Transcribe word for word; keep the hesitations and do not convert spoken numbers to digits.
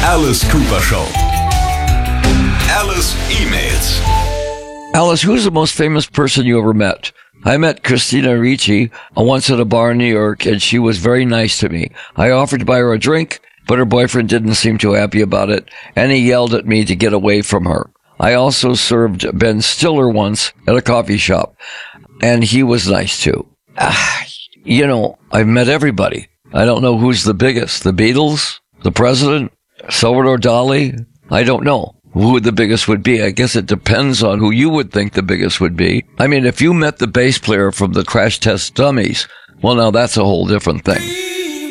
Alice Cooper Show. Alice emails. Alice, who's the most famous person you ever met? I met Christina Ricci once at a bar in New York, and she was very nice to me. I offered to buy her a drink, but her boyfriend didn't seem too happy about it, and he yelled at me to get away from her. I also served Ben Stiller once at a coffee shop, and he was nice too. Ah, you know, I've met everybody. I don't know who's the biggest. The Beatles? The President? Salvador Dali? I don't know who the biggest would be. I guess it depends on who you would think the biggest would be. I mean, if you met the bass player from the Crash Test Dummies, well, now that's a whole different thing.